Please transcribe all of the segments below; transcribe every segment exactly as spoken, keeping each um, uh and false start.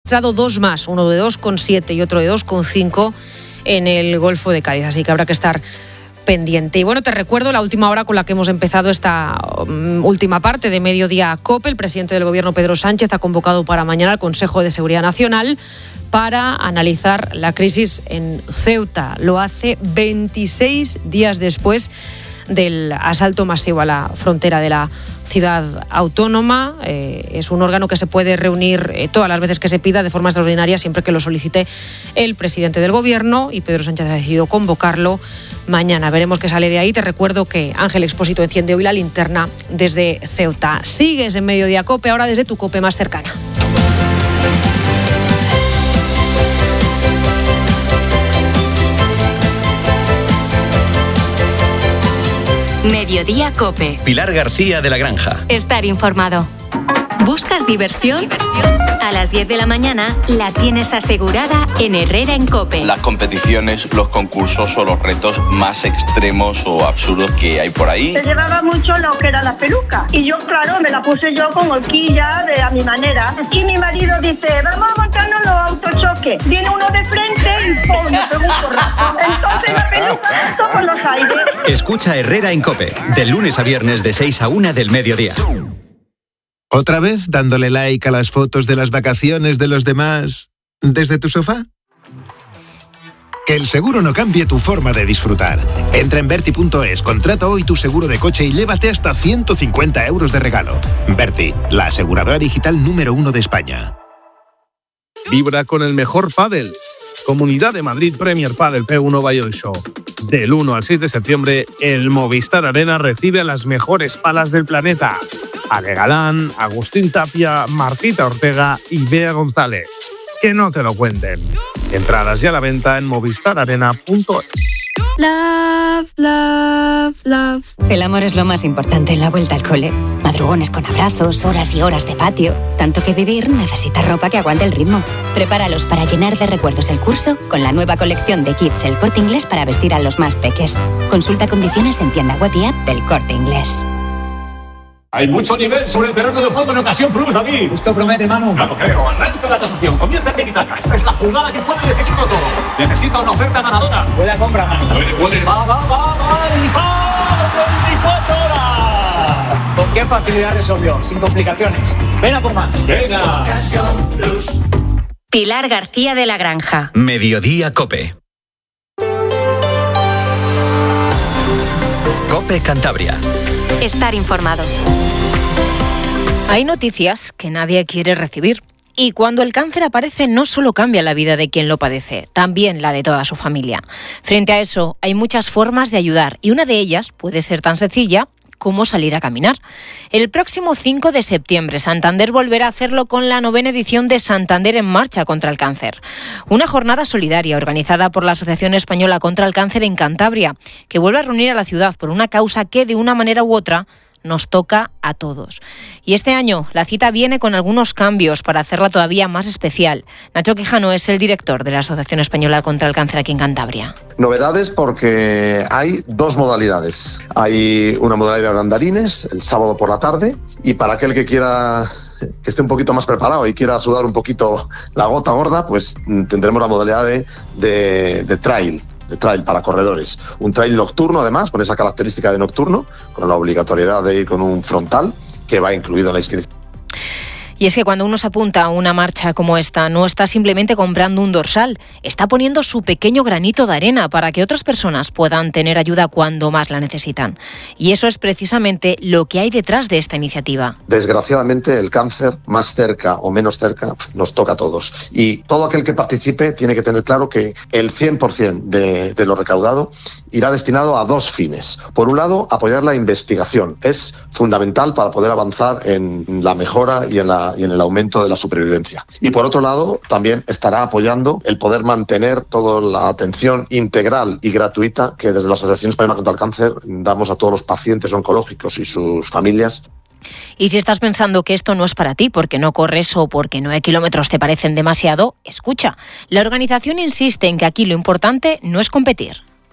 registrado dos más, uno de dos coma siete y otro de dos coma cinco en el Golfo de Cádiz, así que habrá que estar pendiente. Y bueno, te recuerdo la última hora con la que hemos empezado esta um, última parte de Mediodía COPE. El presidente del Gobierno, Pedro Sánchez, ha convocado para mañana el Consejo de Seguridad Nacional para analizar la crisis en Ceuta. Lo hace veintiséis días después del asalto masivo a la frontera de la ciudad autónoma. Eh, es un órgano que se puede reunir eh, todas las veces que se pida de forma extraordinaria, siempre que lo solicite el presidente del Gobierno, y Pedro Sánchez ha decidido convocarlo mañana. Veremos qué sale de ahí. Te recuerdo que Ángel Expósito enciende hoy la linterna desde Ceuta. Sigues en Mediodía COPE, ahora desde tu COPE más cercana. Mediodía COPE. Pilar García de la Granja. Estar informado. ¿Buscas diversión? ¿Diversión? A las diez de la mañana la tienes asegurada en Herrera en COPE. Las competiciones, los concursos o los retos más extremos o absurdos que hay por ahí. Se llevaba mucho lo que era la peluca. Y yo, claro, me la puse yo con horquilla, de a mi manera. Y mi marido dice, vamos a montarnos los autochoques. Viene uno de frente y ¡pum! Me pegó un porrazo. Entonces la peluca saltó por los aires. Escucha Herrera en COPE, de lunes a viernes de seis a una del mediodía. ¿Otra vez dándole like a las fotos de las vacaciones de los demás desde tu sofá? Que el seguro no cambie tu forma de disfrutar. Entra en Berti punto es, contrata hoy tu seguro de coche y llévate hasta ciento cincuenta euros de regalo. Berti, la aseguradora digital número uno de España. Vibra con el mejor pádel. Comunidad de Madrid Premier Padel P uno Valladolid Show. Del uno al seis de septiembre, el Movistar Arena recibe a las mejores palas del planeta. Ale Galán, Agustín Tapia, Martita Ortega y Bea González. Que no te lo cuenten. Entradas ya a la venta en movistar arena punto es. Love, love, love. El amor es lo más importante en la vuelta al cole. Madrugones con abrazos, horas y horas de patio. Tanto que vivir necesita ropa que aguante el ritmo. Prepáralos para llenar de recuerdos el curso con la nueva colección de kits El Corte Inglés para vestir a los más peques. Consulta condiciones en tienda web y app del Corte Inglés. Hay mucho nivel sobre el terreno de juego en ocasión plus, David. Esto promete, Manu. Claro, creo. Arranca la tasación. Comienza el tiki-taka. Esta es la jugada que puede decidirlo todo. Necesita una oferta ganadora. Buena compra, Manu. Puede, puede. Va, va, va, va. Y va. veinticuatro horas. ¿Con qué facilidad resolvió? Sin complicaciones. Ven a por más. Venga. Pilar García de la Granja. Mediodía COPE. COPE Cantabria. Estar informado. Hay noticias que nadie quiere recibir. Y cuando el cáncer aparece, no solo cambia la vida de quien lo padece, también la de toda su familia. Frente a eso, hay muchas formas de ayudar y una de ellas puede ser tan sencilla como salir a caminar. El próximo cinco de septiembre, Santander volverá a hacerlo con la novena edición de Santander en Marcha contra el Cáncer. Una jornada solidaria organizada por la Asociación Española contra el Cáncer en Cantabria, que vuelve a reunir a la ciudad por una causa que, de una manera u otra, nos toca a todos. Y este año la cita viene con algunos cambios para hacerla todavía más especial. Nacho Quijano es el director de la Asociación Española contra el Cáncer aquí en Cantabria. Novedades porque hay dos modalidades. Hay una modalidad de andarines el sábado por la tarde, y para aquel que quiera que esté un poquito más preparado y quiera sudar un poquito la gota gorda, pues tendremos la modalidad de, de, de trail. de trail para corredores. Un trail nocturno, además, con esa característica de nocturno, con la obligatoriedad de ir con un frontal que va incluido en la inscripción. Y es que cuando uno se apunta a una marcha como esta, no está simplemente comprando un dorsal, está poniendo su pequeño granito de arena para que otras personas puedan tener ayuda cuando más la necesitan. Y eso es precisamente lo que hay detrás de esta iniciativa. Desgraciadamente, el cáncer, más cerca o menos cerca, nos toca a todos. Y todo aquel que participe tiene que tener claro que el cien por ciento de, de lo recaudado irá destinado a dos fines. Por un lado, apoyar la investigación. Es fundamental para poder avanzar en la mejora y en la y en el aumento de la supervivencia. Y por otro lado, también estará apoyando el poder mantener toda la atención integral y gratuita que desde la Asociación Española contra el Cáncer damos a todos los pacientes oncológicos y sus familias. Y si estás pensando que esto no es para ti porque no corres o porque nueve kilómetros te parecen demasiado, escucha. La organización insiste en que aquí lo importante no es competir.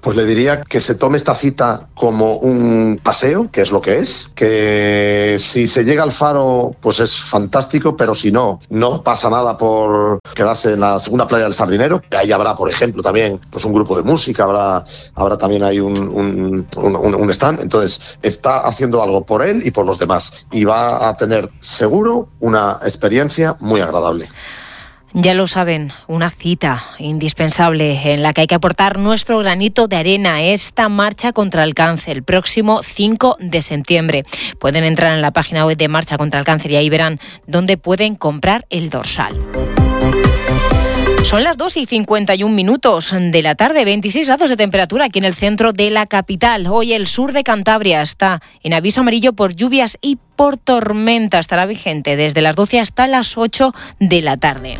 Pues le diría que se tome esta cita como un paseo, que es lo que es, que si se llega al Faro, pues es fantástico, pero si no, no pasa nada por quedarse en la segunda playa del Sardinero, que ahí habrá, por ejemplo, también pues un grupo de música, habrá, habrá también ahí un, un, un, un stand, entonces está haciendo algo por él y por los demás, y va a tener seguro una experiencia muy agradable. Ya lo saben, una cita indispensable en la que hay que aportar nuestro granito de arena a esta marcha contra el cáncer, el próximo cinco de septiembre. Pueden entrar en la página web de Marcha contra el Cáncer y ahí verán dónde pueden comprar el dorsal. Son las dos y cincuenta y un minutos de la tarde, veintiséis grados de temperatura aquí en el centro de la capital. Hoy el sur de Cantabria está en aviso amarillo por lluvias y por tormenta. Estará vigente desde las doce hasta las ocho de la tarde.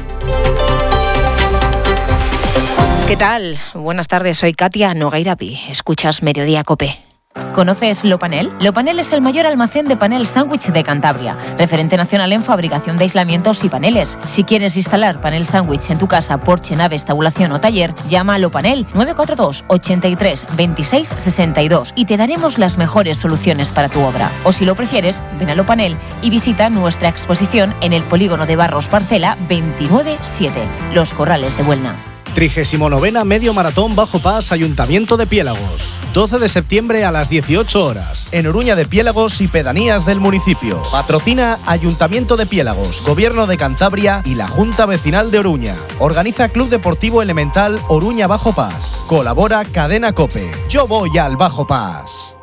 ¿Qué tal? Buenas tardes, soy Katia Nogueirapi. Escuchas Mediodía COPE. ¿Conoces Lopanel? Lopanel es el mayor almacén de panel sándwich de Cantabria, referente nacional en fabricación de aislamientos y paneles. Si quieres instalar panel sándwich en tu casa, porche, nave, estabulación o taller, llama a Lopanel nueve cuatro dos, ochenta y tres, veintiséis, sesenta y dos y te daremos las mejores soluciones para tu obra. O si lo prefieres, ven a Lopanel y visita nuestra exposición en el polígono de Barros Parcela veintinueve siete, Los Corrales de Buelna. trigésimo novena Medio Maratón Bajo Pas, Ayuntamiento de Piélagos. doce de septiembre a las dieciocho horas. En Oruña de Piélagos y pedanías del municipio. Patrocina Ayuntamiento de Piélagos, Gobierno de Cantabria y la Junta Vecinal de Oruña. Organiza Club Deportivo Elemental Oruña Bajo Pas. Colabora Cadena COPE. Yo voy al Bajo Pas.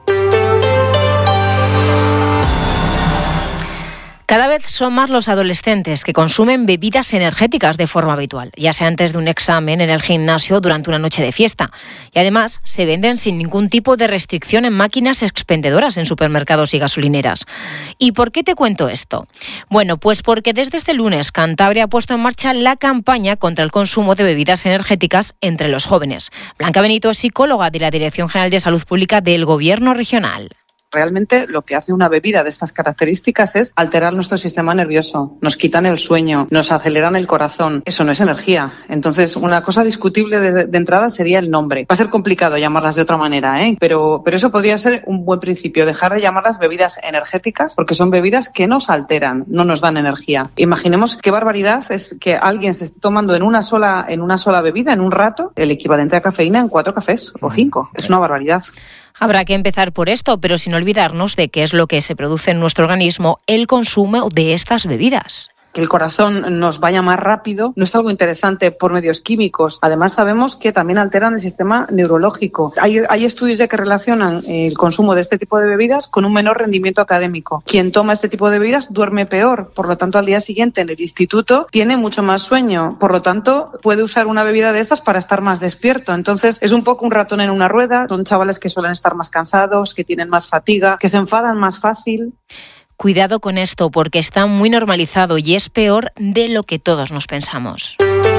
Cada vez son más los adolescentes que consumen bebidas energéticas de forma habitual, ya sea antes de un examen, en el gimnasio o durante una noche de fiesta. Y además se venden sin ningún tipo de restricción en máquinas expendedoras en supermercados y gasolineras. ¿Y por qué te cuento esto? Bueno, pues porque desde este lunes Cantabria ha puesto en marcha la campaña contra el consumo de bebidas energéticas entre los jóvenes. Blanca Benito es psicóloga de la Dirección General de Salud Pública del Gobierno Regional. Realmente lo que hace una bebida de estas características es alterar nuestro sistema nervioso, nos quitan el sueño, nos aceleran el corazón. Eso no es energía. Entonces, una cosa discutible de, de entrada sería el nombre. Va a ser complicado llamarlas de otra manera, ¿eh? Pero, pero eso podría ser un buen principio, dejar de llamarlas bebidas energéticas, porque son bebidas que nos alteran, no nos dan energía. Imaginemos qué barbaridad es que alguien se esté tomando en una sola, en una sola bebida, en un rato, el equivalente a cafeína en cuatro cafés o cinco. Es una barbaridad. Habrá que empezar por esto, pero sin olvidarnos de qué es lo que se produce en nuestro organismo el consumo de estas bebidas. Que el corazón nos vaya más rápido no es algo interesante por medios químicos. Además, sabemos que también alteran el sistema neurológico. Hay, hay estudios ya que relacionan el consumo de este tipo de bebidas con un menor rendimiento académico. Quien toma este tipo de bebidas duerme peor, por lo tanto, al día siguiente en el instituto tiene mucho más sueño. Por lo tanto, puede usar una bebida de estas para estar más despierto. Entonces, es un poco un ratón en una rueda. Son chavales que suelen estar más cansados, que tienen más fatiga, que se enfadan más fácil. Cuidado con esto porque está muy normalizado y es peor de lo que todos nos pensamos.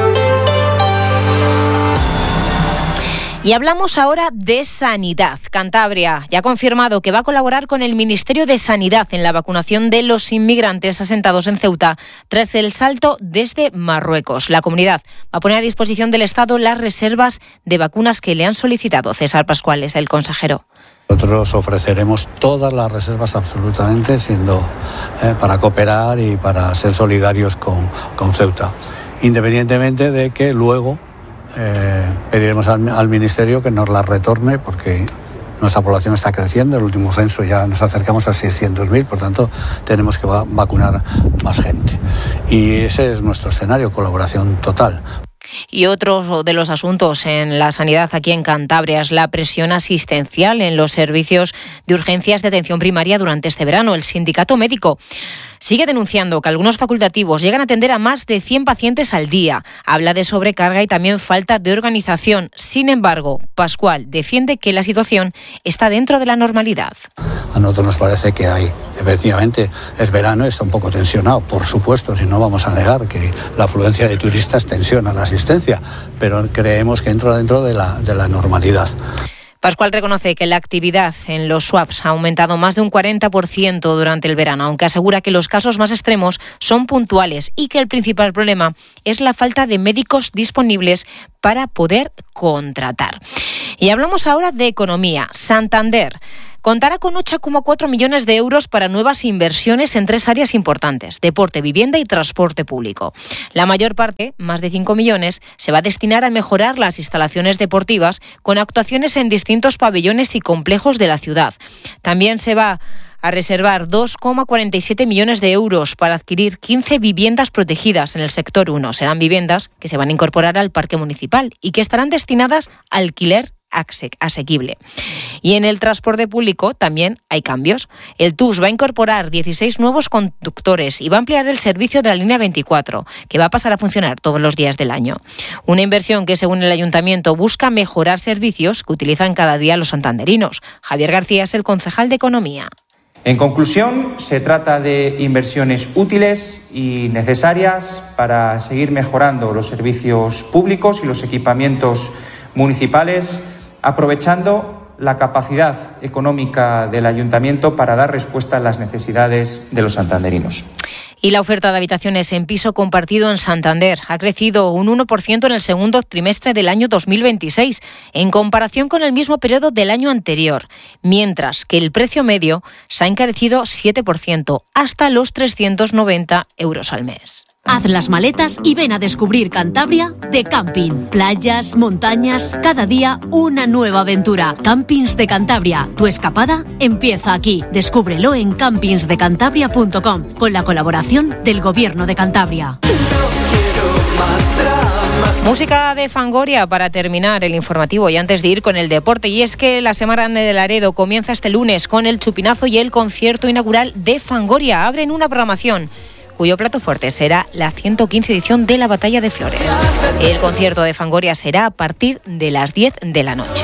Y hablamos ahora de sanidad. Cantabria ya ha confirmado que va a colaborar con el Ministerio de Sanidad en la vacunación de los inmigrantes asentados en Ceuta tras el salto desde Marruecos. La comunidad va a poner a disposición del Estado las reservas de vacunas que le han solicitado. César Pascual es el consejero. Nosotros ofreceremos todas las reservas absolutamente, siendo eh, para cooperar y para ser solidarios con, con Ceuta, independientemente de que luego eh, pediremos al, al Ministerio que nos las retorne, porque nuestra población está creciendo. El último censo ya nos acercamos a seiscientos mil, por tanto tenemos que va- vacunar más gente. Y ese es nuestro escenario, colaboración total. Y otro de los asuntos en la sanidad aquí en Cantabria es la presión asistencial en los servicios de urgencias de atención primaria durante este verano. El sindicato médico sigue denunciando que algunos facultativos llegan a atender a más de cien pacientes al día. Habla de sobrecarga y también falta de organización. Sin embargo, Pascual defiende que la situación está dentro de la normalidad. A nosotros nos parece que hay, efectivamente, es verano, está un poco tensionado, por supuesto, si no vamos a negar que la afluencia de turistas tensiona la asistencia, pero creemos que entra dentro de la, de la normalidad. Pascual reconoce que la actividad en los swaps ha aumentado más de un cuarenta por ciento durante el verano, aunque asegura que los casos más extremos son puntuales y que el principal problema es la falta de médicos disponibles para poder contratar. Y hablamos ahora de economía. Santander contará con ocho coma cuatro millones de euros para nuevas inversiones en tres áreas importantes: deporte, vivienda y transporte público. La mayor parte, más de cinco millones, se va a destinar a mejorar las instalaciones deportivas con actuaciones en distintos pabellones y complejos de la ciudad. También se va a reservar dos coma cuarenta y siete millones de euros para adquirir quince viviendas protegidas en el sector uno. Serán viviendas que se van a incorporar al parque municipal y que estarán destinadas a alquiler asequible. Y en el transporte público también hay cambios. El T U S va a incorporar dieciséis nuevos conductores y va a ampliar el servicio de la línea veinticuatro, que va a pasar a funcionar todos los días del año. Una inversión que, según el ayuntamiento, busca mejorar servicios que utilizan cada día los santanderinos. Javier García es el concejal de Economía. En conclusión, se trata de inversiones útiles y necesarias para seguir mejorando los servicios públicos y los equipamientos municipales, aprovechando la capacidad económica del ayuntamiento para dar respuesta a las necesidades de los santanderinos. Y la oferta de habitaciones en piso compartido en Santander ha crecido un uno por ciento en el segundo trimestre del año dos mil veintiséis, en comparación con el mismo periodo del año anterior, mientras que el precio medio se ha encarecido siete por ciento, hasta los trescientos noventa euros al mes. Haz las maletas y ven a descubrir Cantabria de Camping. Playas, montañas, cada día una nueva aventura. Campings de Cantabria. Tu escapada empieza aquí. Descúbrelo en campings de cantabria punto com con la colaboración del Gobierno de Cantabria. Música de Fangoria para terminar el informativo y antes de ir con el deporte. Y es que la Semana Grande de Laredo comienza este lunes con el chupinazo y el concierto inaugural de Fangoria. Abren una programación cuyo plato fuerte será la ciento quince edición de la Batalla de Flores. El concierto de Fangoria será a partir de las diez de la noche.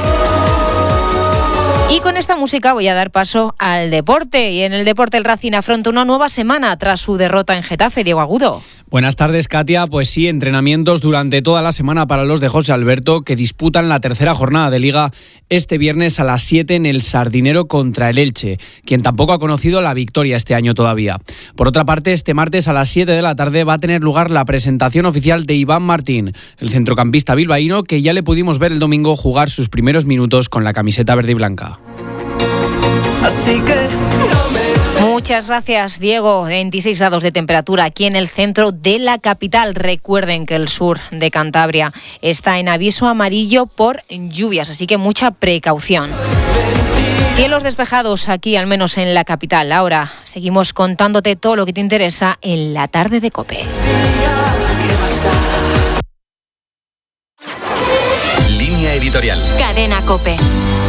Y con esta música voy a dar paso al deporte. Y en el deporte el Racing afronta una nueva semana tras su derrota en Getafe. Diego Agudo. Buenas tardes, Katia. Pues sí, entrenamientos durante toda la semana para los de José Alberto, que disputan la tercera jornada de Liga este viernes a las siete en el Sardinero contra el Elche, quien tampoco ha conocido la victoria este año todavía. Por otra parte, este martes a las siete de la tarde va a tener lugar la presentación oficial de Iván Martín, el centrocampista bilbaíno que ya le pudimos ver el domingo jugar sus primeros minutos con la camiseta verde y blanca. Así que muchas gracias, Diego. veintiséis grados de temperatura aquí en el centro de la capital. Recuerden que el sur de Cantabria está en aviso amarillo por lluvias, así que mucha precaución. Cielos despejados aquí, al menos en la capital. Ahora seguimos contándote todo lo que te interesa en la tarde de COPE. Línea editorial. Cadena COPE.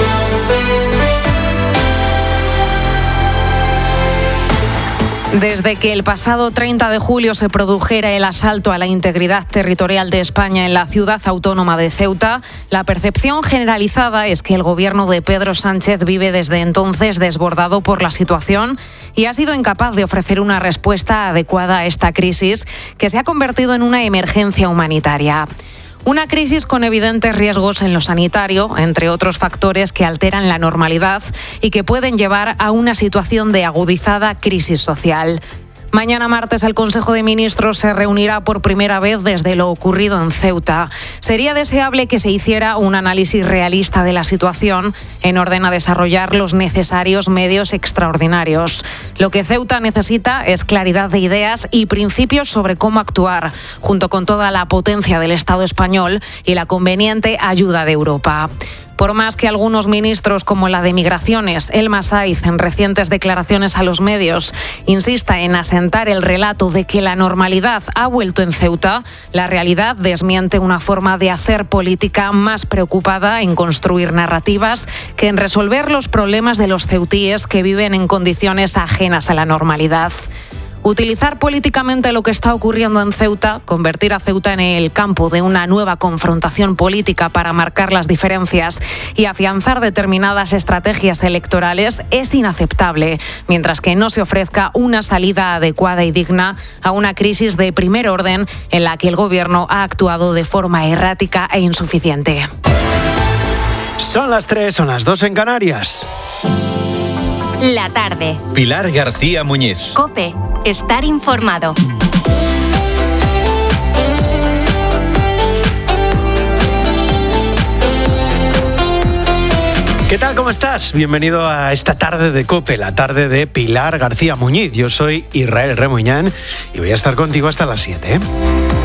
Desde que el pasado treinta de julio se produjera el asalto a la integridad territorial de España en la ciudad autónoma de Ceuta, la percepción generalizada es que el gobierno de Pedro Sánchez vive desde entonces desbordado por la situación y ha sido incapaz de ofrecer una respuesta adecuada a esta crisis que se ha convertido en una emergencia humanitaria. Una crisis con evidentes riesgos en lo sanitario, entre otros factores que alteran la normalidad y que pueden llevar a una situación de agudizada crisis social. Mañana martes el Consejo de Ministros se reunirá por primera vez desde lo ocurrido en Ceuta. Sería deseable que se hiciera un análisis realista de la situación en orden a desarrollar los necesarios medios extraordinarios. Lo que Ceuta necesita es claridad de ideas y principios sobre cómo actuar, junto con toda la potencia del Estado español y la conveniente ayuda de Europa. Por más que algunos ministros, como la de Migraciones, Elma Saiz, en recientes declaraciones a los medios, insista en asentar el relato de que la normalidad ha vuelto en Ceuta, la realidad desmiente una forma de hacer política más preocupada en construir narrativas que en resolver los problemas de los ceutíes que viven en condiciones ajenas a la normalidad. Utilizar políticamente lo que está ocurriendo en Ceuta, convertir a Ceuta en el campo de una nueva confrontación política para marcar las diferencias y afianzar determinadas estrategias electorales es inaceptable, mientras que no se ofrezca una salida adecuada y digna a una crisis de primer orden en la que el gobierno ha actuado de forma errática e insuficiente. Son las tres, son las dos en Canarias. La tarde. Pilar García Muñiz. COPE. Estar informado. ¿cómo estás? Bienvenido a esta tarde de COPE, la tarde de Pilar García Muñiz. Yo soy Israel Remuñán y voy a estar contigo hasta las siete, ¿eh?